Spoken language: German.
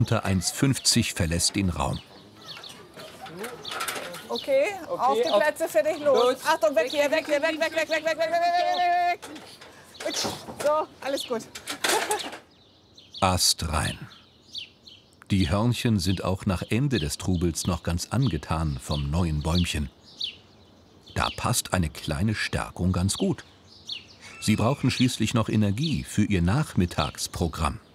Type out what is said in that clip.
Unter 1,50 verlässt den Raum. Okay, auf die Plätze, fertig, los. Achtung, weg hier, weg hier, weg, weg, weg, weg, weg, weg, weg, weg, weg. So, alles gut. Astrein. Die Hörnchen sind auch nach Ende des Trubels noch ganz angetan vom neuen Bäumchen. Da passt eine kleine Stärkung ganz gut. Sie brauchen schließlich noch Energie für ihr Nachmittagsprogramm.